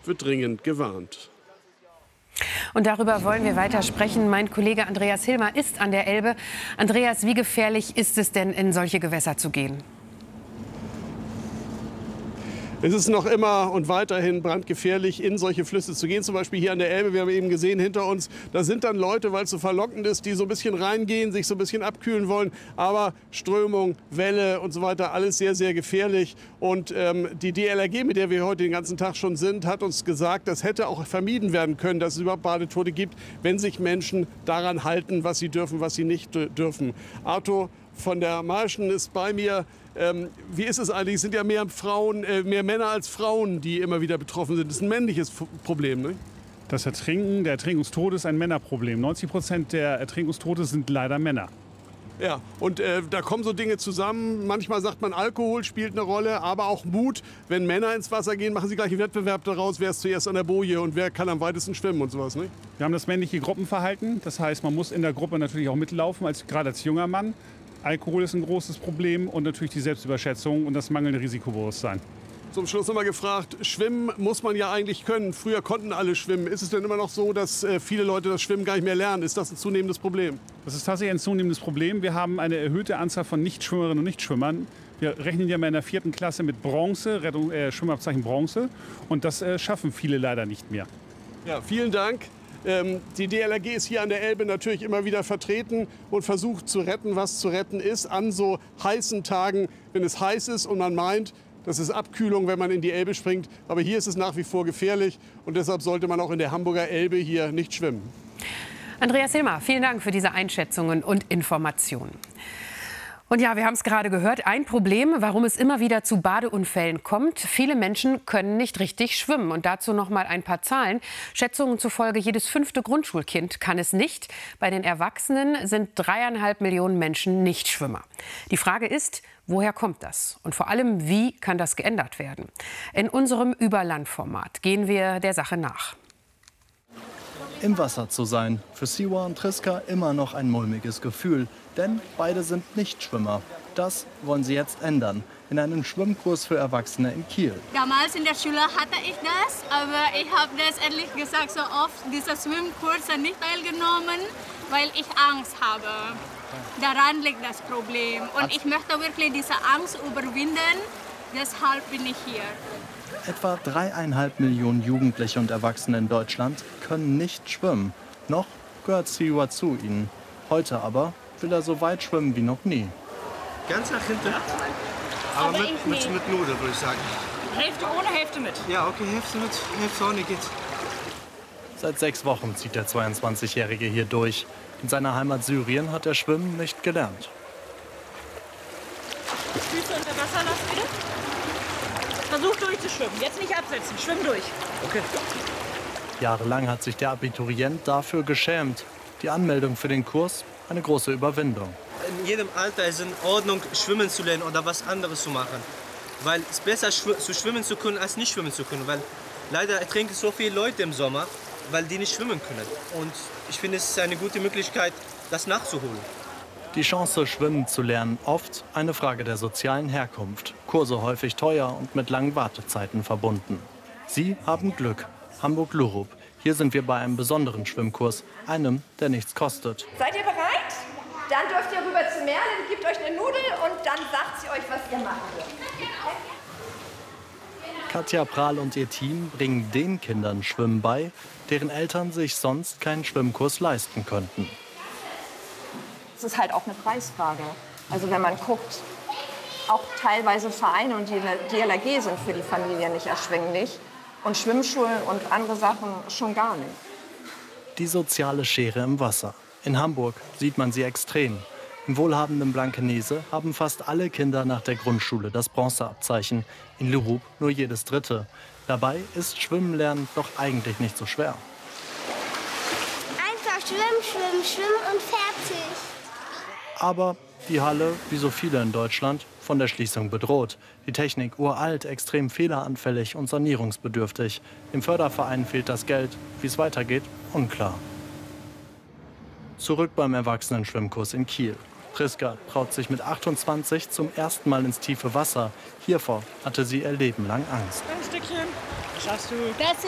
wird dringend gewarnt. Und darüber wollen wir weiter sprechen. Mein Kollege Andreas Hilmer ist an der Elbe. Andreas, wie gefährlich ist es denn, in solche Gewässer zu gehen? Es ist noch immer und weiterhin brandgefährlich, in solche Flüsse zu gehen. Zum Beispiel hier an der Elbe, wir haben eben gesehen hinter uns, da sind dann Leute, weil es so verlockend ist, die so ein bisschen reingehen, sich so ein bisschen abkühlen wollen. Aber Strömung, Welle und so weiter, alles sehr, sehr gefährlich. Und die DLRG, mit der wir heute den ganzen Tag schon sind, hat uns gesagt, das hätte auch vermieden werden können, dass es überhaupt Badetote gibt, wenn sich Menschen daran halten, was sie dürfen, was sie nicht dürfen. Arthur von der Marschen ist bei mir. Wie ist es eigentlich? Es sind ja mehr Männer als Frauen, die immer wieder betroffen sind. Das ist ein männliches Problem, ne? Das Ertrinken, der Ertrinkungstod ist ein Männerproblem. 90% der Ertrinkungstote sind leider Männer. Ja, und da kommen so Dinge zusammen. Manchmal sagt man, Alkohol spielt eine Rolle, aber auch Mut. Wenn Männer ins Wasser gehen, machen sie gleich einen Wettbewerb daraus, wer ist zuerst an der Boje und wer kann am weitesten schwimmen und sowas, ne? Wir haben das männliche Gruppenverhalten. Das heißt, man muss in der Gruppe natürlich auch mitlaufen, gerade als junger Mann. Alkohol ist ein großes Problem und natürlich die Selbstüberschätzung und das mangelnde Risikobewusstsein. Zum Schluss noch mal gefragt, schwimmen muss man ja eigentlich können. Früher konnten alle schwimmen. Ist es denn immer noch so, dass viele Leute das Schwimmen gar nicht mehr lernen? Ist das ein zunehmendes Problem? Das ist tatsächlich ein zunehmendes Problem. Wir haben eine erhöhte Anzahl von Nichtschwimmerinnen und Nichtschwimmern. Wir rechnen ja mal in der 4. Klasse mit Bronze, Schwimmabzeichen Bronze. Und das schaffen viele leider nicht mehr. Ja, vielen Dank. Die DLRG ist hier an der Elbe natürlich immer wieder vertreten und versucht zu retten, was zu retten ist, an so heißen Tagen, wenn es heiß ist und man meint, das ist Abkühlung, wenn man in die Elbe springt. Aber hier ist es nach wie vor gefährlich und deshalb sollte man auch in der Hamburger Elbe hier nicht schwimmen. Andreas Hilmer, vielen Dank für diese Einschätzungen und Informationen. Und ja, wir haben es gerade gehört, ein Problem, warum es immer wieder zu Badeunfällen kommt. Viele Menschen können nicht richtig schwimmen. Und dazu noch mal ein paar Zahlen. Schätzungen zufolge, jedes 5. Grundschulkind kann es nicht. Bei den Erwachsenen sind 3,5 Millionen Menschen Nichtschwimmer. Die Frage ist, woher kommt das? Und vor allem, wie kann das geändert werden? In unserem Überlandformat gehen wir der Sache nach. Im Wasser zu sein, für Siwa und Triska immer noch ein mulmiges Gefühl. Denn beide sind Nichtschwimmer. Das wollen sie jetzt ändern. In einem Schwimmkurs für Erwachsene in Kiel. Damals in der Schule hatte ich das, aber ich habe das ehrlich gesagt so oft, dieser Schwimmkurs nicht teilgenommen, weil ich Angst habe. Daran liegt das Problem. Und ich möchte wirklich diese Angst überwinden. Deshalb bin ich hier. Etwa 3,5 Millionen Jugendliche und Erwachsene in Deutschland können nicht schwimmen. Noch gehört Siwa zu ihnen. Heute aber will er so weit schwimmen wie noch nie. Ganz nach hinten. Aber mit Nudeln, würde ich sagen. Hälfte ohne, Hälfte mit. Ja, okay, Hälfte mit, Hälfte ohne geht's. Seit 6 Wochen zieht der 22-Jährige hier durch. In seiner Heimat Syrien hat er Schwimmen nicht gelernt. Füße unter Wasser lassen, bitte. Versuch durchzuschwimmen. Jetzt nicht absetzen. Schwimm durch. Okay. Jahrelang hat sich der Abiturient dafür geschämt. Die Anmeldung für den Kurs eine große Überwindung. In jedem Alter ist es in Ordnung, schwimmen zu lernen oder was anderes zu machen. Weil es ist besser, zu schwimmen zu können, als nicht schwimmen zu können. Weil leider ertrinken so viele Leute im Sommer, weil die nicht schwimmen können. Und ich finde, es ist eine gute Möglichkeit, das nachzuholen. Die Chance, schwimmen zu lernen, oft eine Frage der sozialen Herkunft. Kurse häufig teuer und mit langen Wartezeiten verbunden. Sie haben Glück. Hamburg-Lurup. Hier sind wir bei einem besonderen Schwimmkurs, einem, der nichts kostet. Seid ihr bereit? Dann dürft ihr rüber zu Merle, gebt euch eine Nudel und dann sagt sie euch, was ihr machen dürft. Katja Prahl und ihr Team bringen den Kindern Schwimmen bei, deren Eltern sich sonst keinen Schwimmkurs leisten könnten. Es ist halt auch eine Preisfrage. Also wenn man guckt, auch teilweise Vereine und die DLRG sind für die Familie nicht erschwinglich. Und Schwimmschulen und andere Sachen schon gar nicht. Die soziale Schere im Wasser. In Hamburg sieht man sie extrem. Im wohlhabenden Blankenese haben fast alle Kinder nach der Grundschule das Bronzeabzeichen. In Lurup nur jedes dritte. Dabei ist Schwimmen lernen doch eigentlich nicht so schwer. Einfach schwimmen, schwimmen, schwimmen und fertig. Aber die Halle, wie so viele in Deutschland, von der Schließung bedroht. Die Technik uralt, extrem fehleranfällig und sanierungsbedürftig. Dem Förderverein fehlt das Geld. Wie es weitergeht, unklar. Zurück beim Erwachsenen-Schwimmkurs in Kiel. Triska traut sich mit 28 zum ersten Mal ins tiefe Wasser. Hiervor hatte sie ihr Leben lang Angst. Ein Stückchen. Schaffst du.